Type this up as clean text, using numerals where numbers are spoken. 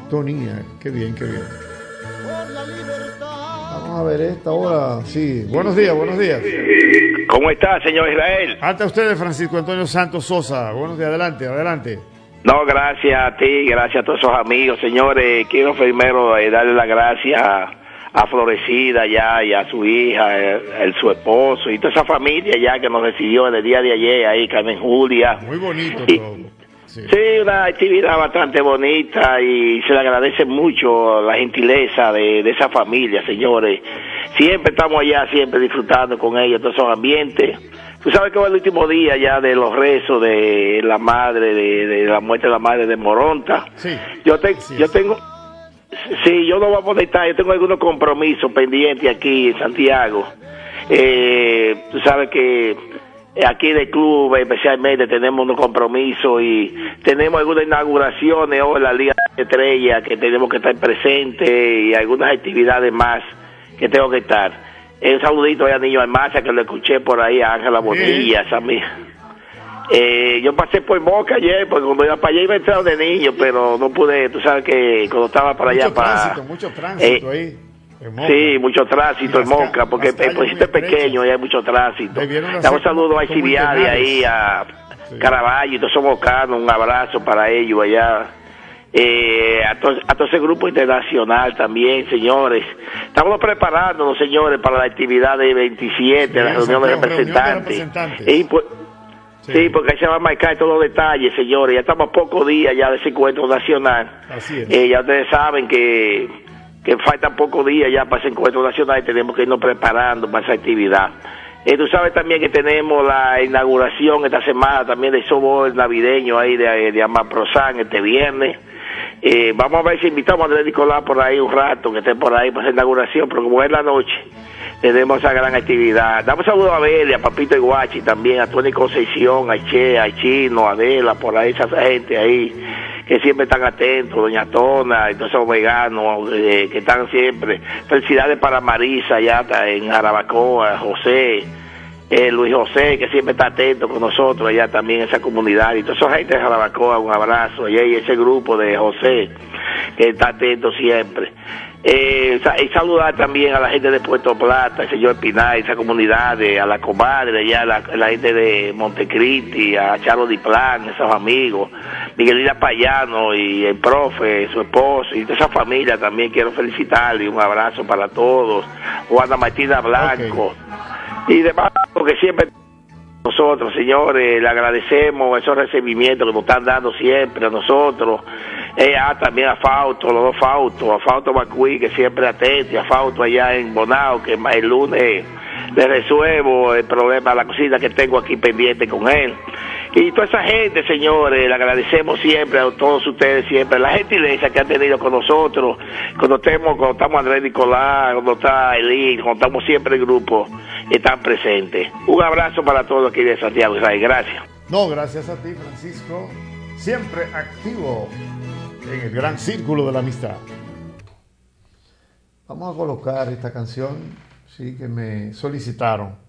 sintonía. Qué bien, qué bien. Vamos a ver esta hora. Sí, buenos días, buenos días. ¿Cómo está, señor Israel? Ante ustedes, Francisco Antonio Santos Sosa. Buenos días, adelante, adelante. No, gracias a ti, gracias a todos esos amigos. Señores, quiero primero darle las gracias a Florecida ya y a su hija, su esposo y toda esa familia ya que nos recibió en el día de ayer ahí, Carmen Julia. Muy bonito y, todo. Sí, una actividad bastante bonita y se le agradece mucho la gentileza de esa familia, señores. Siempre estamos allá, siempre disfrutando con ellos, todos esos ambientes. Tú sabes que fue el último día ya de los rezos de la madre, de la muerte de la madre de Moronta. Sí. Yo tengo... Sí, yo no voy a molestar, yo tengo algunos compromisos pendientes aquí en Santiago. Tú sabes que aquí del club especialmente tenemos unos compromisos y tenemos algunas inauguraciones o en la Liga de Estrellas que tenemos que estar presentes y algunas actividades más que tengo que estar. Un saludito a Niño Almaza que lo escuché por ahí, a Ángela Bonilla, esa mía. Yo pasé por Moca ayer, porque cuando iba para allá iba a entrar de niño, pero no pude, tú sabes que cuando estaba para allá mucho tránsito ahí. Sí, mucho tránsito en Moca, porque el pueblito es pequeño y hay mucho tránsito. Damos saludos a Isiviadi ahí, a Caraballo y todos esos mocanos, un abrazo para ellos allá. A todo ese grupo internacional también, señores. Estamos preparándonos, señores, para la actividad de 27, la reunión de representantes. Sí, porque ahí se van a marcar todos los detalles, señores. Ya estamos a pocos días ya de ese encuentro nacional. Así es. Ya ustedes saben que faltan pocos días ya para ese encuentro nacional y tenemos que irnos preparando para esa actividad. Tú sabes también que tenemos la inauguración esta semana también del softball navideño ahí de Amaprosan este viernes. Vamos a ver si invitamos a Andrés Nicolás por ahí un rato, que esté por ahí para esa inauguración, pero como es la noche, tenemos esa gran actividad. Damos saludos a Beli, a Papito Iguachi también, a Tony Concepción, a Che, a Chino, a Adela, por ahí esa gente ahí, que siempre están atentos, Doña Tona, y todos esos veganos que están siempre. Felicidades para Marisa, allá en Jarabacoa, José, Luis José, que siempre está atento con nosotros allá también en esa comunidad, y toda esa gente de Jarabacoa, un abrazo, y ese grupo de José, que está atento siempre. Y saludar también a la gente de Puerto Plata, el señor Pinar, esa comunidad, a la comadre, ya la gente de Montecristi, a Charo Diplan, esos amigos, Miguelina Payano y el profe, su esposo, y toda esa familia también quiero felicitarle, un abrazo para todos, Juana Martina Blanco, y demás, porque siempre nosotros, señores, le agradecemos esos recibimientos que nos están dando siempre a nosotros. También a Fausto, los dos Fausto, a Fausto Macuí, que siempre atento, a Fausto allá en Bonao, que el lunes le resuelvo el problema, la cosita que tengo aquí pendiente con él. Y toda esa gente, señores, le agradecemos siempre a todos ustedes, siempre, la gentileza que han tenido con nosotros, cuando estamos Andrés Nicolás, cuando está Elí, cuando estamos siempre el grupo, están presentes. Un abrazo para todos aquí de Santiago, Israel, gracias. No, gracias a ti, Francisco, siempre activo en el gran círculo de la amistad. Vamos a colocar esta canción, sí, que me solicitaron.